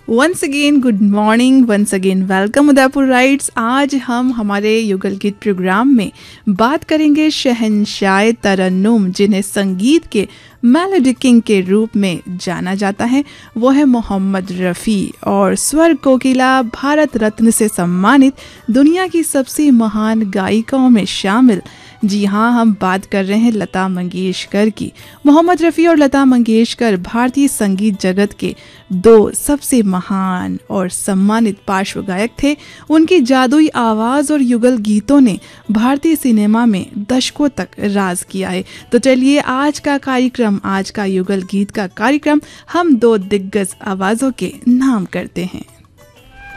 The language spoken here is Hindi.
Once again good morning, once again welcome Udaipur rights. आज हम हमारे युगल गीत प्रोग्राम में बात करेंगे शहंशाह तरन्नुम, जिन्हें संगीत के मेलोडी किंग के रूप में जाना जाता है। वो है मोहम्मद रफ़ी और स्वर कोकिला, भारत रत्न से सम्मानित दुनिया की सबसे महान गायिकाओं में शामिल। जी हाँ, हम बात कर रहे हैं लता मंगेशकर की। मोहम्मद रफ़ी और लता मंगेशकर भारतीय संगीत जगत के दो सबसे महान और सम्मानित पार्श्व गायक थे। उनकी जादुई आवाज़ और युगल गीतों ने भारतीय सिनेमा में दशकों तक राज किया है। तो चलिए आज का युगल गीत का कार्यक्रम हम दो दिग्गज आवाज़ों के नाम करते हैं।